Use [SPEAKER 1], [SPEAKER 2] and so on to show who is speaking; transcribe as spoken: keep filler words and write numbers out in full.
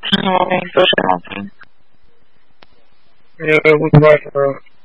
[SPEAKER 1] No, I ain't pushing nothing.
[SPEAKER 2] Yeah, we can watch it, bro.